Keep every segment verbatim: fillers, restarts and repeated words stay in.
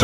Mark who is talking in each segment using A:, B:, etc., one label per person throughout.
A: 声。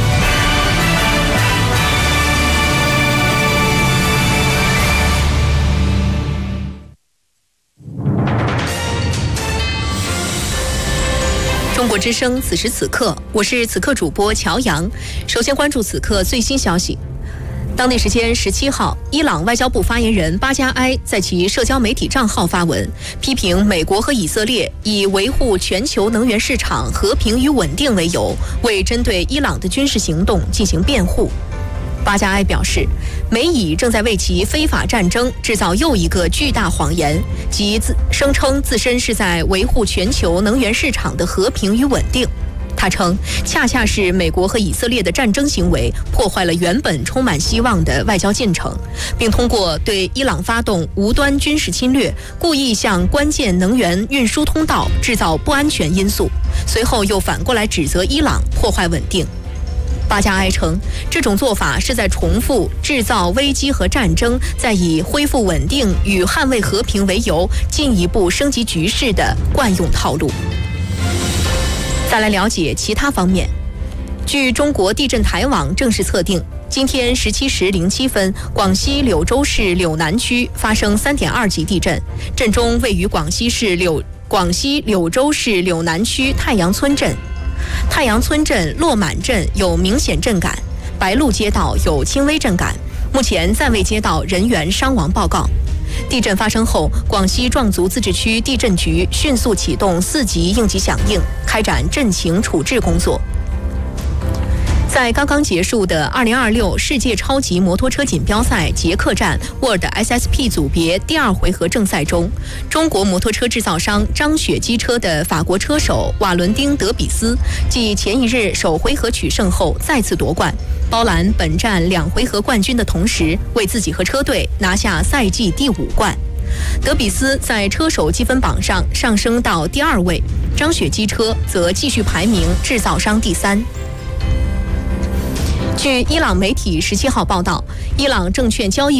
B: 中国之声，此时此刻，我是此刻主播乔阳。首先关注此刻最新消息。当地时间十七号，伊朗外交部发言人巴加埃在其社交媒体账号发文，批评美国和以色列以维护全球能源市场和平与稳定为由，为针对伊朗的军事行动进行辩护。巴加埃表示，美以正在为其非法战争制造又一个巨大谎言，即自声称自身是在维护全球能源市场的和平与稳定。他称，恰恰是美国和以色列的战争行为破坏了原本充满希望的外交进程，并通过对伊朗发动无端军事侵略，故意向关键能源运输通道制造不安全因素，随后又反过来指责伊朗破坏稳定。巴加埃称，这种做法是在重复制造危机和战争，再以恢复稳定与捍卫和平为由，进一步升级局势的惯用套路。再来了解其他方面。据中国地震台网正式测定，今天十七时零七分，广西柳州市柳南区发生三点二级地震，震中位于广西市柳广西柳州市柳南区太阳村镇。太阳村镇落满镇有明显震感，白鹿街道有轻微震感，目前暂未接到人员伤亡报告。地震发生后，广西壮族自治区地震局迅速启动四级应急响应，开展震情处置工作。在刚刚结束的二零二六世界超级摩托车锦标赛捷克站 World S S P 组别第二回合正赛中，中国摩托车制造商张雪机车的法国车手瓦伦丁·德比斯继前一日首回合取胜后再次夺冠，包揽本站两回合冠军的同时，为自己和车队拿下赛季第五冠。德比斯在车手积分榜上上升到第二位，张雪机车则继续排名制造商第三。据伊朗媒体十七号报道，伊朗证券交易